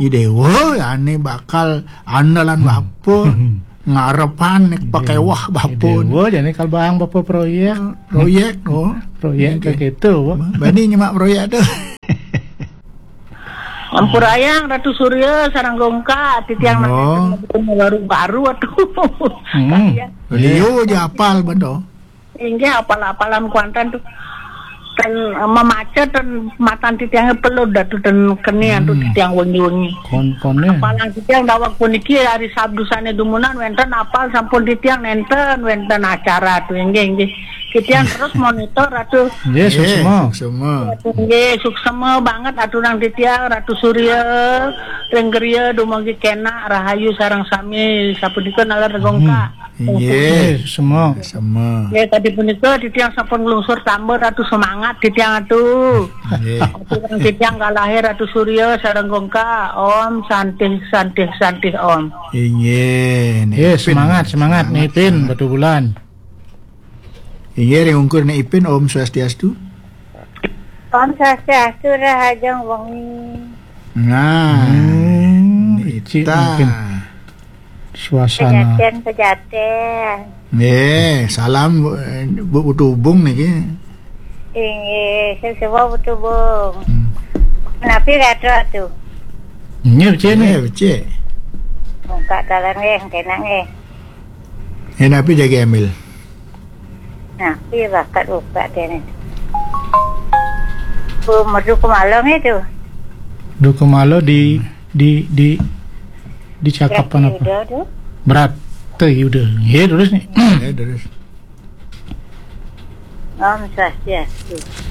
Idewo ya ini bakal andalan bapo ngarepan nek pakai wah bapo. Idewo jadi kalau bang bapo proyek kayak gitu. Bani nyemak proyek tuh. Ampur ayang Ratu Surya sarang gongka titiang baru atuh. Beliau japal bedo. Inge apal-apalan kuantan tuh dan memacet dan matan titiang perlu datu dan kenian tuh titiang wengi-wengi. Kon-konnya. Apalang titiang dawak puniki hari Sabtu sane dumunan wenten apal sampun titiang nenten wenten acara tuh inge. Titiang terus monitor atuh. Yes, semua. Nggih, suksema banget aturang titiang Ratu Surya, Renggeria dumagi kena rahayu sareng sami sapunika nalar gongka. Iya, semua. Ya tadi punika titiang sampun nglungsur tambah Ratu semangat titiang atuh. Aturang titiang kalahir Ratu Surya sareng gongka. Om santih Om. Iya, semangat nih Ipin batu bulan. Iya, yang ungkur nih Ipin Om Swastiastu. Om Swastiastu rahajeng wengi. Nah, kita suasana. Pejaten. Salam Bu Tubung nih. Semua Tubung. Napi ratu atuh. Becek. Muka dalan kenang Napi jaga ambil. Napi bakat buka dene. Madu kemalong itu. Duku malo di cakapan apa? Berat tuh udah. Ya terus nih. Terus. Om Swastiastu.